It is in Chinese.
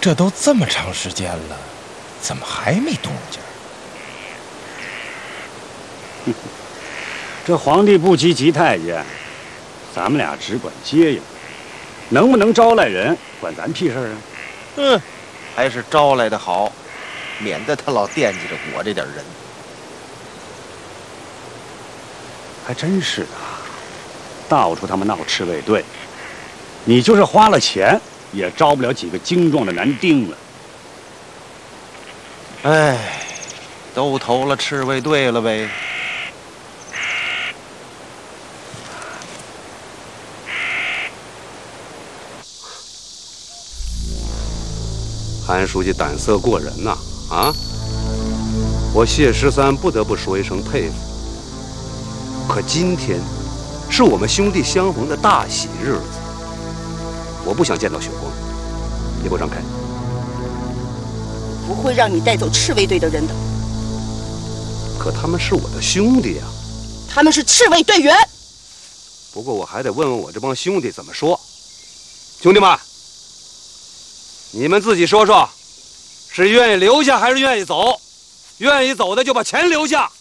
这都这么长时间了，怎么还没动静？ 这皇帝不急急太监，咱们俩只管接应，能不能招来人，管咱屁事啊？ 还是招来的好，免得他老惦记着我这点人。 还真是啊，到处他妈闹赤卫队，你就是花了钱，也招不了几个精壮的男丁了。 哎，都投了赤卫队了呗。 韩书记胆色过人呐！啊，我谢13不得不说一声佩服。可今天是我们兄弟相逢的大喜日子，我不想见到血光，你给我让开！ 不会让你带走赤卫队的人的。 可他们是我的兄弟呀！ 他们是赤卫队员。 不过我还得问问我这帮兄弟怎么说。兄弟们，你们自己说说，是愿意留下还是愿意走？愿意走的就把钱留下，